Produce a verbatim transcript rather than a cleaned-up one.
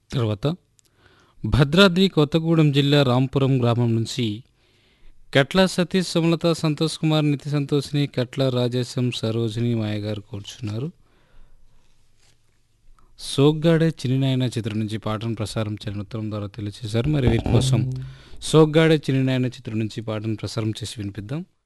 తర్వాత భద్రాద్రి కొత్తగూడెం జిల్లా రాంపురం గ్రామం నుంచి కట్ల సతీష్, సుమలత, సంతోష్ కుమార్, నితి సంతోషిని, కట్ల రాజేశం, సరోజిని మాయగారు కూర్చున్నారు. సోగ్గాడే చిన్నినాయన చిత్రం నుంచి పాటను ప్రసారం చేయడం ఉత్తరం ద్వారా తెలియజేశారు. మరి వీరి కోసం సోగ్గాడే చిన్నినాయన చిత్రం నుంచి పాటను ప్రసారం చేసి వినిపిద్దాం.